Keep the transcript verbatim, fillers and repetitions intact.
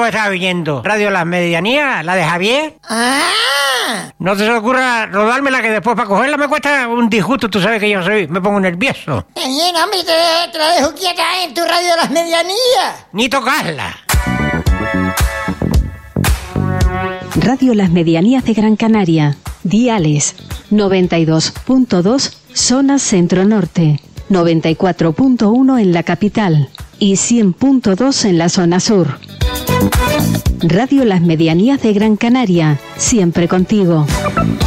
que estaba oyendo Radio Las Medianías, la de Javier. ¡Ah! No te se ocurra rodármela, que después para cogerla me cuesta un disgusto. Tú sabes que yo soy, me pongo nervioso. Bien, hombre, te, te la dejo quieta en tu Radio Las Medianías. Ni tocarla. Radio Las Medianías de Gran Canaria. Diales noventa y dos punto dos, zona centro-norte, noventa y cuatro punto uno en la capital y cien punto dos en la zona sur. Radio Las Medianías de Gran Canaria, siempre contigo.